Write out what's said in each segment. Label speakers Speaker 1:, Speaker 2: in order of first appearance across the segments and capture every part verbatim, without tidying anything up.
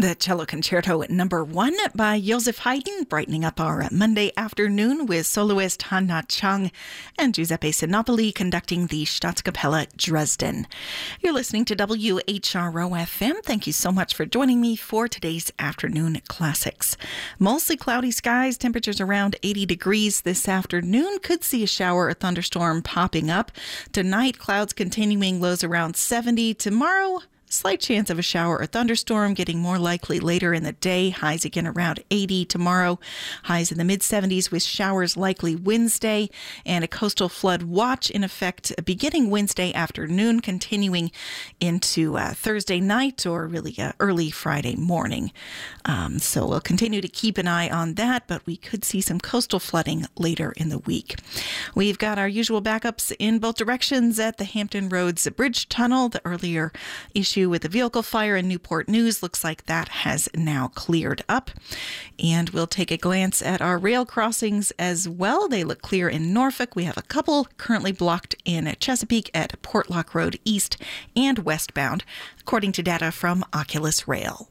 Speaker 1: The Cello Concerto number one by Joseph Haydn, brightening up our Monday afternoon with soloist Hanna Chung and Giuseppe Sinopoli conducting the Staatskapelle Dresden. You're listening to W H R O F M. Thank you so much for joining me for today's afternoon classics. Mostly cloudy skies, temperatures around eighty degrees this afternoon. Could see a shower or thunderstorm popping up. Tonight, clouds continuing, lows around seventy. Tomorrow, slight chance of a shower or thunderstorm, getting more likely later in the day. Highs again around eighty tomorrow. Highs in the mid-seventies with showers likely Wednesday. And a coastal flood watch in effect beginning Wednesday afternoon, continuing into uh, Thursday night or really uh, early Friday morning. Um, so we'll continue to keep an eye on that, but we could see some coastal flooding later in the week. We've got our usual backups in both directions at the Hampton Roads Bridge Tunnel. The earlier issue with the vehicle fire in Newport News looks like that has now cleared up. And we'll take a glance at our rail crossings as well. They look clear in Norfolk. We have a couple currently blocked in Chesapeake at Portlock Road East and westbound, according to data from Oculus Rail.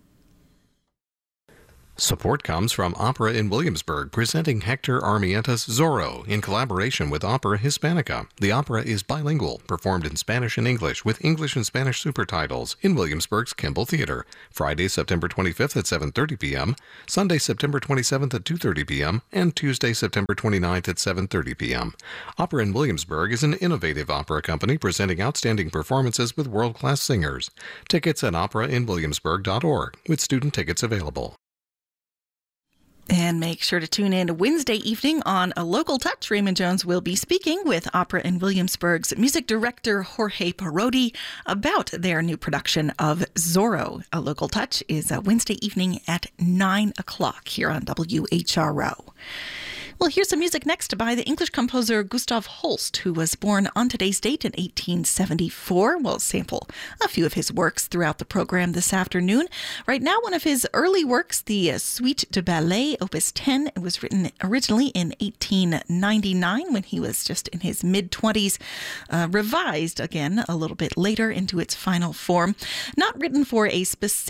Speaker 2: Support comes from Opera in Williamsburg, presenting Hector Armienta's Zorro in collaboration with Opera Hispanica. The opera is bilingual, performed in Spanish and English with English and Spanish super titles in Williamsburg's Kimball Theater. Friday, September twenty-fifth at seven thirty p.m., Sunday, September twenty-seventh at two thirty p.m., and Tuesday, September twenty-ninth at seven thirty p.m. Opera in Williamsburg is an innovative opera company presenting outstanding performances with world-class singers. Tickets at opera in williamsburg dot org, with student tickets available.
Speaker 1: And make sure to tune in Wednesday evening on A Local Touch. Raymond Jones will be speaking with Opera in Williamsburg's music director Jorge Parodi about their new production of Zorro. A Local Touch is a Wednesday evening at nine o'clock here on W H R O. Well, here's some music next by the English composer Gustav Holst, who was born on today's date in eighteen seventy-four. We'll sample a few of his works throughout the program this afternoon. Right now, one of his early works, the Suite de Ballet, Opus ten, it was written originally in eighteen ninety-nine when he was just in his mid-twenties, uh, revised again a little bit later into its final form. Not written for a specific